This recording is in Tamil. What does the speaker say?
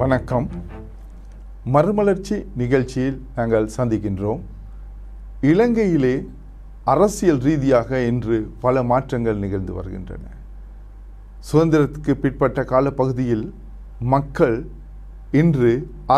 வணக்கம். மறுமலர்ச்சி நிகழ்ச்சியில் நாங்கள் சந்திக்கின்றோம். இலங்கையிலே அரசியல் ரீதியாக இன்று பல மாற்றங்கள் நிகழ்ந்து வருகின்றன. சுதந்திரத்துக்கு பிற்பட்ட காலப்பகுதியில் மக்கள் இன்று